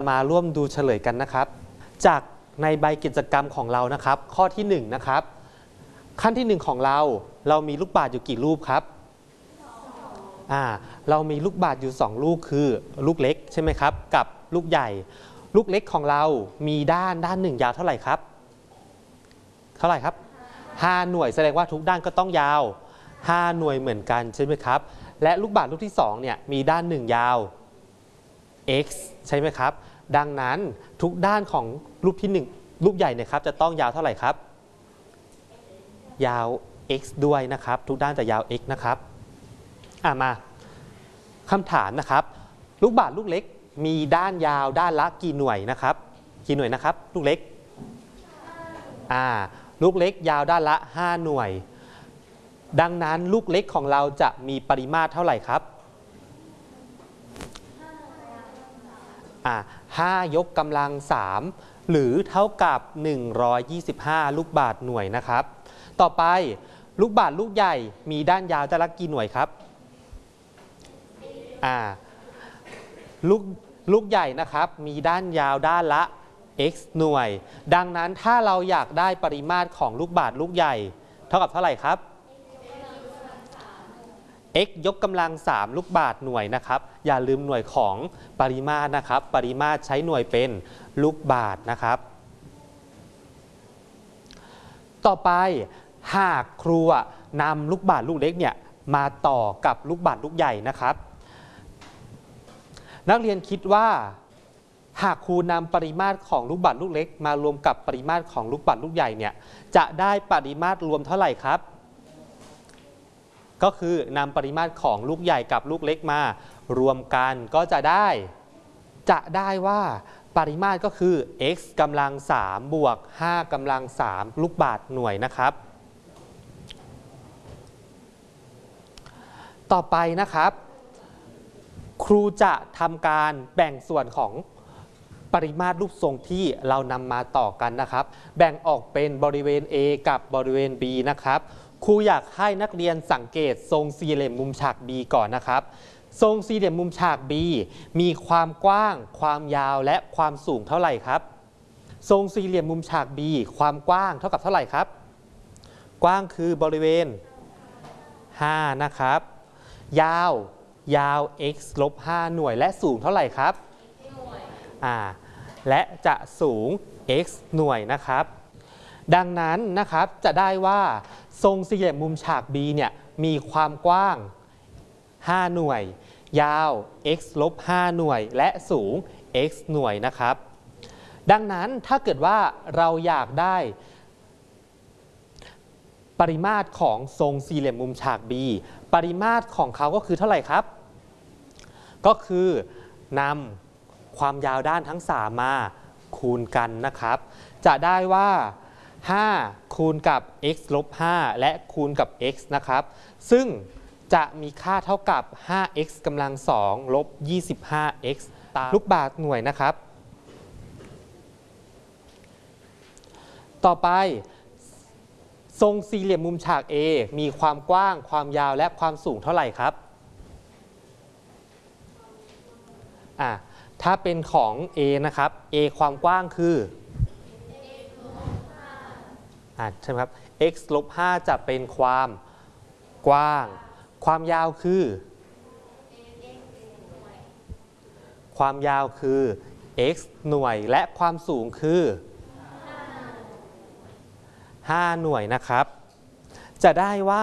มาร่วมดูเฉลยกันนะครับจากในใบกิจกรรมของเรานะครับข้อที่1นะครับขั้นที่1ของเรามีลูกบาศก์อยู่กี่รูปครับเรามีลูกบาศก์อยู่2ลูกคือลูกเล็กใช่ไหมครับกับลูกใหญ่ลูกเล็กของเรามีด้านหนึ่งยาวเท่าไหร่ครับ5 หน่วยแสดงว่าทุกด้านก็ต้องยาว5 หน่วยเหมือนกันใช่ไหมครับและลูกบาศก์ลูกที่2เนี่ยมีด้าน1ยาว x ใช่ไหมครับดังนั้นทุกด้านของรูปที่1รูปใหญ่เนี่ยครับจะต้องยาวเท่าไหร่ครับยาว x ด้วยนะครับทุกด้านจะยาว x นะครับมาคำถามนะครับลูกบาศก์ลูกเล็กมีด้านยาวด้านละกี่หน่วยนะครับกี่หน่วยนะครับลูกเล็กลูกเล็กยาวด้านละ5 หน่วยดังนั้นลูกเล็กของเราจะมีปริมาตรเท่าไหร่ครับ5 ยกกำลัง3หรือเท่ากับ125ลูกบาศก์หน่วยนะครับต่อไปลูกบาศก์ลูกใหญ่มีด้านยาวด้านละกี่หน่วยครับลูกใหญ่นะครับมีด้านยาวด้านละ x หน่วยดังนั้นถ้าเราอยากได้ปริมาตรของลูกบาศก์ลูกใหญ่เท่ากับเท่าไหร่ครับ x ยกกำลัง3ลูกบาศก์หน่วยนะครับอย่าลืมหน่วยของปริมาตรนะครับปริมาตรใช้หน่วยเป็นลูกบาศก์นะครับต่อไปหากครูนำลูกบาศก์ลูกเล็กเนี่ยมาต่อกับลูกบาศก์ลูกใหญ่นะครับนักเรียนคิดว่าหากครูนำปริมาตรของลูกบาศก์ลูกเล็กมารวมกับปริมาตรของลูกบาศก์ลูกใหญ่เนี่ยจะได้ปริมาตรรวมเท่าไหร่ครับก็คือนำปริมาตรของลูกใหญ่กับลูกเล็กมารวมกันก็จะได้ว่าปริมาตรก็คือ x กำลัง3บวก5กำลัง3ลูกบาศก์หน่วยนะครับต่อไปนะครับครูจะทำการแบ่งส่วนของปริมาตรรูปทรงที่เรานำมาต่อกันนะครับแบ่งออกเป็นบริเวณ A กับบริเวณ B นะครับครูอยากให้นักเรียนสังเกตทรงสี่เหลี่ยมมุมฉาก B ก่อนนะครับทรงสี่เหลี่ยมมุมฉาก B มีความกว้างความยาวและความสูงเท่าไหร่ครับทรงสี่เหลี่ยมมุมฉาก B ความกว้างเท่ากับเท่าไหร่ครับกว้างคือบริเวณ5นะครับยาว x ลบ5หน่วยและสูงเท่าไหร่ครับและจะสูง x หน่วยนะครับดังนั้นนะครับจะได้ว่าทรงสี่เหลี่ยมมุมฉาก B เนี่ยมีความกว้าง5หน่วยยาว x ลบ5หน่วยและสูง x หน่วยนะครับดังนั้นถ้าเกิดว่าเราอยากได้ปริมาตรของทรงสี่เหลี่ยมมุมฉาก B ปริมาตรของเขาก็คือเท่าไหร่ครับก็คือนำความยาวด้านทั้ง3มาคูณกันนะครับจะได้ว่า5คูณกับ x ลบ5และคูณกับ x นะครับซึ่งจะมีค่าเท่ากับ 5x กำลัง2ลบ 25x ตามลูกบาศก์หน่วยนะครับต่อไปทรงสี่เหลี่ยมมุมฉาก A มีความกว้างความยาวและความสูงเท่าไหร่ครับถ้าเป็นของ A นะครับ A ความกว้างคือใช่ไหมครับ x ลบ5จะเป็นความกว้างความยาวคือx หน่วยและความสูงคือ5หน่วยนะครับจะได้ว่า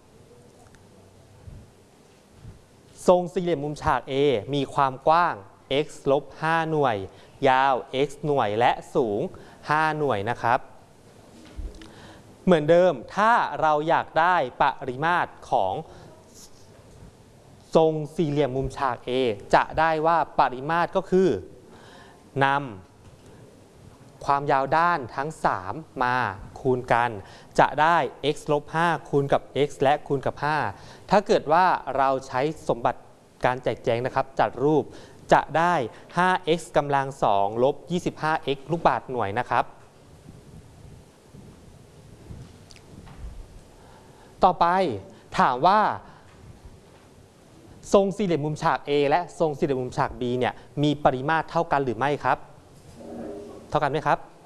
ทรงสี่เหลี่ยมมุมฉาก A มีความกว้าง x ลบ5หน่วยยาว x หน่วยและสูง5หน่วยนะครับเหมือนเดิมถ้าเราอยากได้ปริมาตรของทรงสี่เหลี่ยมมุมฉาก A จะได้ว่าปริมาตรก็คือนำความยาวด้านทั้ง3มาคูณกันจะได้ x ลบ5คูณกับ x และคูณกับ5ถ้าเกิดว่าเราใช้สมบัติการแจกแจงนะครับจัดรูปจะได้ 5x กำลัง2ลบ 25x ลูกบาศก์หน่วยนะครับต่อไปถามว่าทรงสี่เหลี่ยมมุมฉาก A และทรงสี่เหลี่ยมมุมฉาก B เนี่ยมีปริมาตรเท่ากันหรือไม่ครับเท่ากันไหมครับ